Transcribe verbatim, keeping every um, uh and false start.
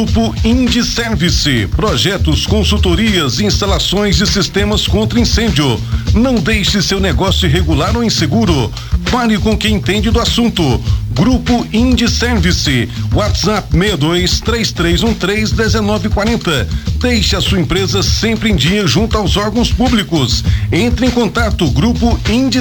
Grupo Indy Service, projetos, consultorias, instalações de sistemas contra incêndio. Não deixe seu negócio irregular ou inseguro. Fale com quem entende do assunto. Grupo Indy Service, WhatsApp seis dois três três um três um nove quatro zero. Deixe a sua empresa sempre em dia junto aos órgãos públicos. Entre em contato, Grupo Indy